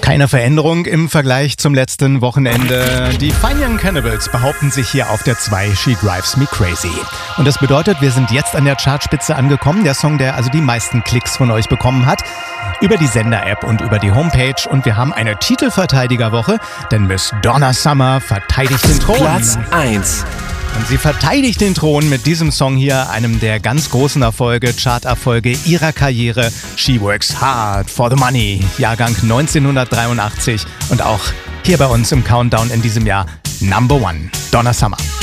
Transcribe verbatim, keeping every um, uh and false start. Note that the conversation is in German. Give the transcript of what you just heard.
Keine Veränderung im Vergleich zum letzten Wochenende. Die Fine Young Cannibals behaupten sich hier auf der zwei, She Drives Me Crazy. Und das bedeutet, wir sind jetzt an der Chartspitze angekommen. Der Song, der also die meisten Klicks von euch bekommen hat. Über die Sender-App und über die Homepage. Und wir haben eine Titelverteidigerwoche, denn Miss Donna Summer verteidigt den Thron. Platz eins. Und sie verteidigt den Thron mit diesem Song hier, einem der ganz großen Erfolge, Charterfolge ihrer Karriere. She Works Hard for the Money, Jahrgang neunzehnhundertdreiundachtzig und auch hier bei uns im Countdown in diesem Jahr Number One, Donna Summer.